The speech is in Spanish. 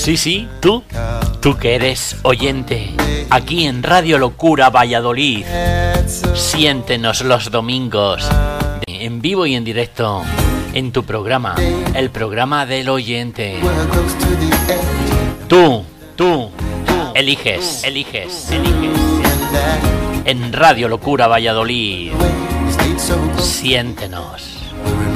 Sí, tú que eres oyente, aquí en Radio Locura Valladolid, siéntenos los domingos, en vivo y en directo, en tu programa, el programa del oyente. Tú, eliges, en Radio Locura Valladolid, siéntenos.